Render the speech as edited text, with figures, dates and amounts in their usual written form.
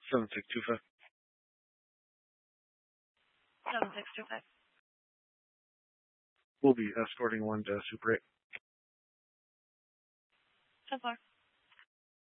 7625. 7625. We'll be escorting one to Super 8. 10-4.